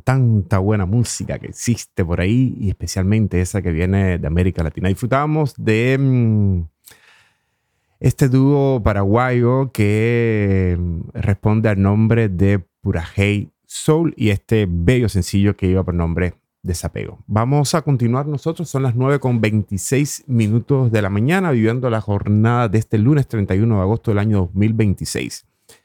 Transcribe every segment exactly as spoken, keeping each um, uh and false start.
tanta buena música que existe por ahí y especialmente esa que viene de América Latina. Disfrutamos de mm, este dúo paraguayo que mm, responde al nombre de Purajey Soul y este bello sencillo que lleva por nombre Desapego. Vamos a continuar nosotros, son las nueve con veintiséis minutos de la mañana, viviendo la jornada de este lunes treinta y uno de agosto del año dos mil veintiséis.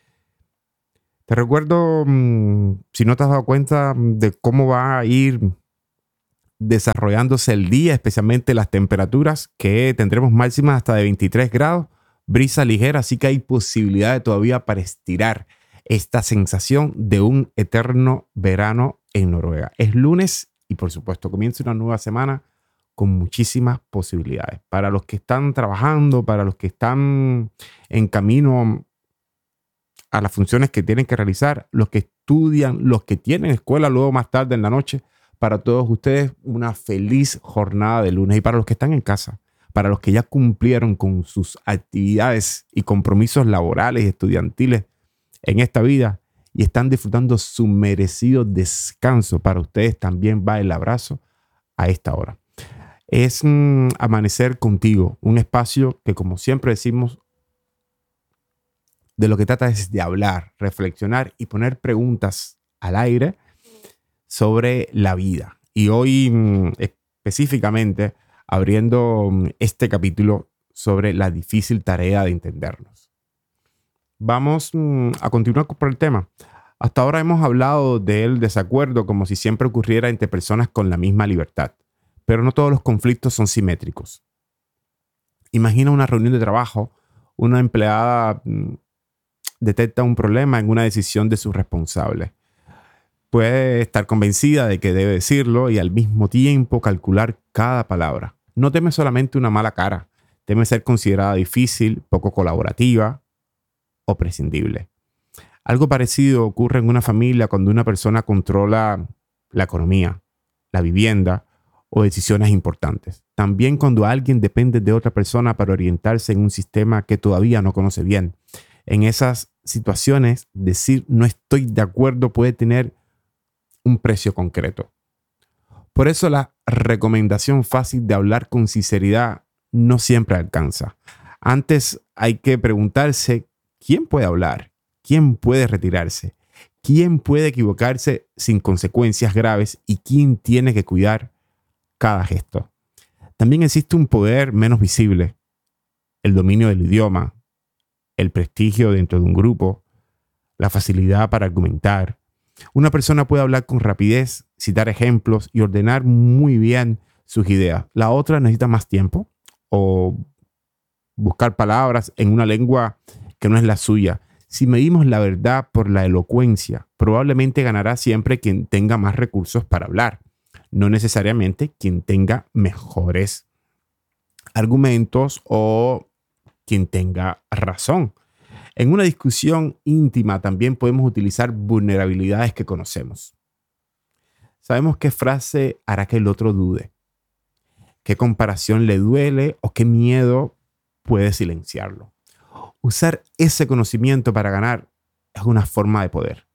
Te recuerdo, mmm, si no te has dado cuenta de cómo va a ir desarrollándose el día, especialmente las temperaturas, que tendremos máximas hasta de veintitrés grados, brisa ligera, así que hay posibilidad de todavía para estirar esta sensación de un eterno verano en Noruega. Es lunes y por supuesto comienza una nueva semana con muchísimas posibilidades. Para los que están trabajando, para los que están en camino a las funciones que tienen que realizar, los que estudian, los que tienen escuela luego más tarde en la noche, para todos ustedes una feliz jornada de lunes. Y para los que están en casa, para los que ya cumplieron con sus actividades y compromisos laborales y estudiantiles en esta vida y están disfrutando su merecido descanso, para ustedes también va el abrazo a esta hora. Es mm, Amanecer Contigo, un espacio que, como siempre decimos, de lo que trata es de hablar, reflexionar y poner preguntas al aire sobre la vida. Y hoy mm, específicamente abriendo mm, este capítulo sobre la difícil tarea de entendernos. Vamos mm, a continuar por el tema. Hasta ahora hemos hablado del desacuerdo como si siempre ocurriera entre personas con la misma libertad, pero no todos los conflictos son simétricos. Imagina una reunión de trabajo, una empleada mm, detecta un problema en una decisión de su responsable. Puede estar convencida de que debe decirlo y al mismo tiempo calcular cada palabra. No teme solamente una mala cara, teme ser considerada difícil, poco colaborativa o prescindible. Algo parecido ocurre en una familia cuando una persona controla la economía, la vivienda o decisiones importantes. También cuando alguien depende de otra persona para orientarse en un sistema que todavía no conoce bien. En esas situaciones, decir no estoy de acuerdo puede tener un precio concreto. Por eso la recomendación fácil de hablar con sinceridad no siempre alcanza. Antes hay que preguntarse quién puede hablar, quién puede retirarse, quién puede equivocarse sin consecuencias graves y quién tiene que cuidar cada gesto. También existe un poder menos visible, el dominio del idioma, el prestigio dentro de un grupo, la facilidad para argumentar. Una persona puede hablar con rapidez, citar ejemplos y ordenar muy bien sus ideas. La otra necesita más tiempo o buscar palabras en una lengua que no es la suya. Si medimos la verdad por la elocuencia, probablemente ganará siempre quien tenga más recursos para hablar, no necesariamente quien tenga mejores argumentos o quien tenga razón. En una discusión íntima también podemos utilizar vulnerabilidades que conocemos. Sabemos qué frase hará que el otro dude, qué comparación le duele o qué miedo puede silenciarlo. Usar ese conocimiento para ganar es una forma de poder.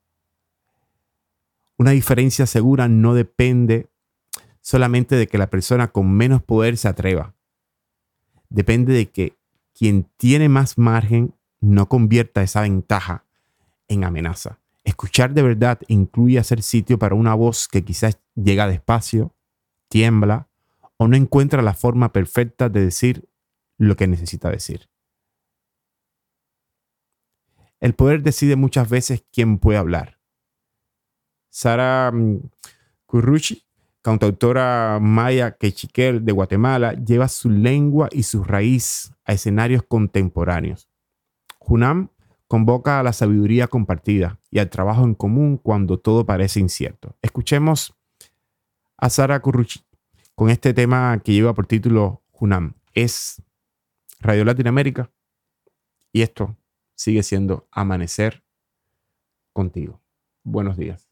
Una diferencia segura no depende solamente de que la persona con menos poder se atreva. Depende de que quien tiene más margen no convierta esa ventaja en amenaza. Escuchar de verdad incluye hacer sitio para una voz que quizás llega despacio, tiembla o no encuentra la forma perfecta de decir lo que necesita decir. El poder decide muchas veces quién puede hablar. Sara Curruchi, cantautora maya quechiquel de Guatemala, lleva su lengua y su raíz a escenarios contemporáneos. Hunam convoca a la sabiduría compartida y al trabajo en común cuando todo parece incierto. Escuchemos a Sara Curruchi con este tema que lleva por título Hunam. Es Radio Latinoamérica y esto sigue siendo Amanecer Contigo. Buenos días.